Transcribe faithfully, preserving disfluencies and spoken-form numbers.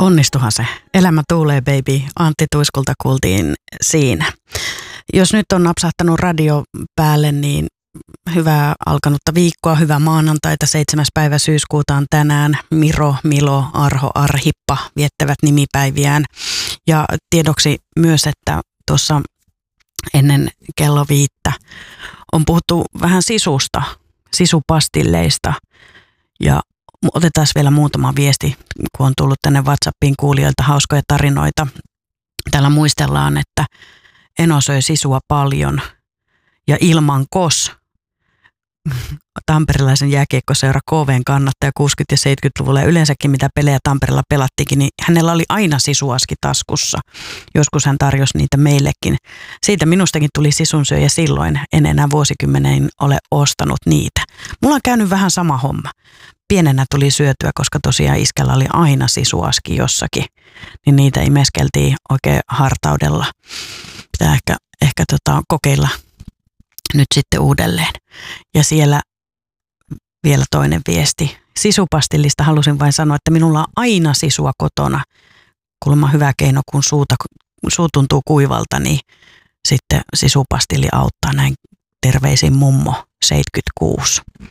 Onnistuhan se. Elämä tuulee, baby. Antti Tuiskulta kuultiin siinä. Jos nyt on napsahtanut radio päälle, niin hyvää alkanutta viikkoa, hyvää maanantaita, seitsemäs päivä syyskuuta on tänään. Miro, Milo, Arho, Arhippa viettävät nimipäiviään. Ja tiedoksi myös, että tuossa ennen kello viittä on puhuttu vähän sisusta, sisupastilleista. Ja otetaan vielä muutama viesti, kun on tullut tänne WhatsAppiin kuulijoilta hauskoja tarinoita. Täällä muistellaan, että Eno söi sisua paljon ja ilman kos. Tamperilaisen jääkiekkoseura K V:n kannattaja kuusikymmentä- ja seitsemänkymmentäluvulla ja yleensäkin mitä pelejä Tampereella pelattikin, niin hänellä oli aina sisuaski taskussa. Joskus hän tarjosi niitä meillekin. Siitä minustakin tuli sisunsyöjä silloin, en enää vuosikymmeneen ole ostanut niitä. Mulla on käynyt vähän sama homma. Pienenä tuli syötyä, koska tosiaan iskällä oli aina sisuaski jossakin, niin niitä imeskeltiin oikein hartaudella. Pitää ehkä, ehkä tota, kokeilla nyt sitten uudelleen. Ja siellä vielä toinen viesti. Sisupastillista halusin vain sanoa, että minulla on aina sisua kotona. Kuulemma hyvä keino, kun suuta, suu tuntuu kuivalta, niin sitten sisupastilli auttaa näin. Terveisin mummo seitsemänkymmentäkuusi.